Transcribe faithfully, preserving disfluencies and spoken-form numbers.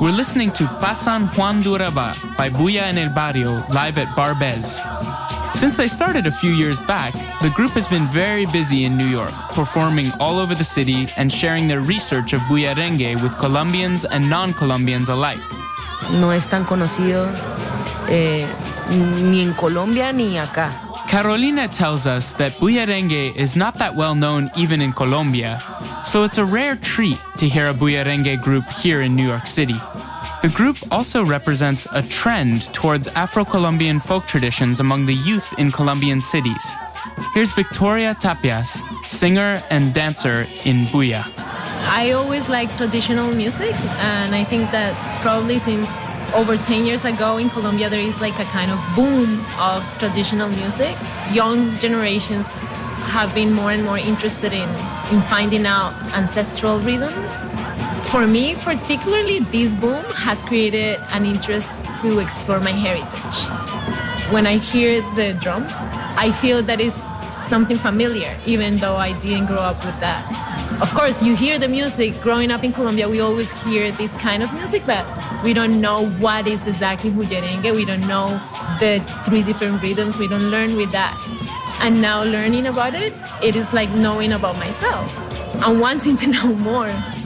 We're listening to Pasan Juan Duraba by Bulla en el Barrio live at Barbez. Since they started a few years back, the group has been very busy in New York, performing all over the city and sharing their research of Bullarengue with Colombians and non-Colombians alike. No es tan conocido eh, ni en Colombia ni acá. Carolina tells us that Bullarengue is not that well known even in Colombia, so it's a rare treat to hear a Bullarengue group here in New York City. The group also represents a trend towards Afro-Colombian folk traditions among the youth in Colombian cities. Here's Victoria Tapias, singer and dancer in Bulla. I always liked traditional music, and I think that probably since over ten years ago in Colombia, there is like a kind of boom of traditional music. Young generations have been more and more interested in, in finding out ancestral rhythms. For me, particularly, this boom has created an interest to explore my heritage. When I hear the drums, I feel that it's something familiar, even though I didn't grow up with that. Of course, you hear the music. Growing up in Colombia, we always hear this kind of music, but we don't know what is exactly Bullarengue. We don't know the three different rhythms. We don't learn with that. And now learning about it, it is like knowing about myself and wanting to know more.